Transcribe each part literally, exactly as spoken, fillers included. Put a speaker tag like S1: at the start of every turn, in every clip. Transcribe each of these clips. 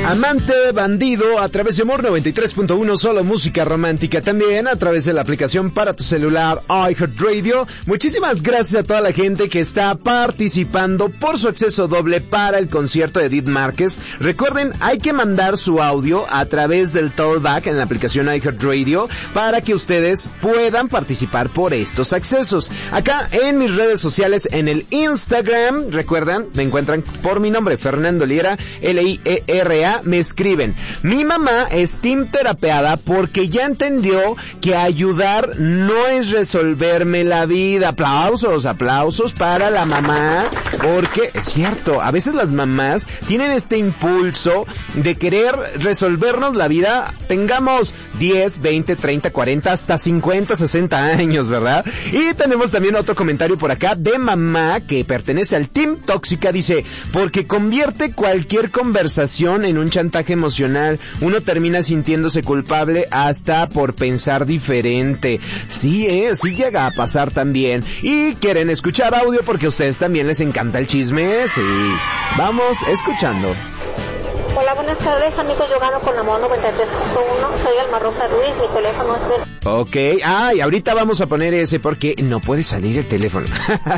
S1: Amante, bandido, a través de Amor noventa y tres punto uno, solo música romántica. También a través de la aplicación para tu celular iHeartRadio. Muchísimas gracias a toda la gente que está participando por su acceso doble para el concierto de Edith Márquez. Recuerden, hay que mandar su audio a través del Talkback en la aplicación iHeartRadio para que ustedes puedan participar por estos accesos. Acá en mis redes sociales, en el Instagram, recuerdan, me encuentran por mi nombre, Fernando Liera, L I E R A, me escriben: mi mamá es team terapeada porque ya entendió que ayudar no es resolverme la vida. Aplausos, aplausos para la mamá, porque es cierto, a veces las mamás tienen este impulso de querer resolvernos la vida, tengamos diez, veinte, treinta, cuarenta, hasta cincuenta, sesenta años, ¿verdad? Y tenemos también otro comentario por acá de mamá que pertenece al team tóxica, dice: porque convierte cualquier conversación en un chantaje emocional, uno termina sintiéndose culpable hasta por pensar diferente. Sí, eh, sí llega a pasar también. Y quieren escuchar audio porque a ustedes también les encanta el chisme. Sí, vamos escuchando.
S2: Hola, buenas tardes, amigos. Yo gano con Amor noventa y tres punto uno. Soy Alma Rosa Ruiz. Mi teléfono es de...
S1: Ok, ay, ahorita vamos a poner ese porque no puede salir el teléfono.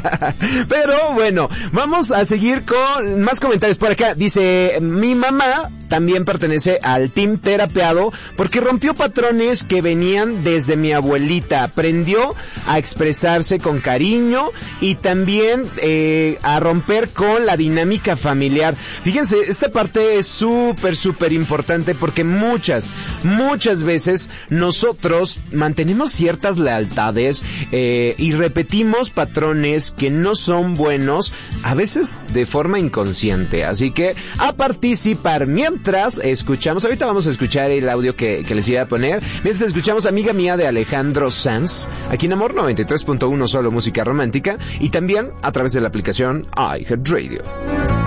S1: Pero bueno, vamos a seguir con más comentarios por acá. Dice: mi mamá también pertenece al team terapeado porque rompió patrones que venían desde mi abuelita. Aprendió a expresarse con cariño y también eh, a romper con la dinámica familiar. Fíjense, esta parte es súper, súper importante porque muchas, muchas veces nosotros mantenemos ciertas lealtades eh, y repetimos patrones que no son buenos, a veces de forma inconsciente. Así que a participar. Mientras escuchamos, ahorita vamos a escuchar el audio que, que les iba a poner. Mientras escuchamos Amiga Mía de Alejandro Sanz, aquí en Amor noventa y tres punto uno, solo música romántica, y también a través de la aplicación iHeartRadio.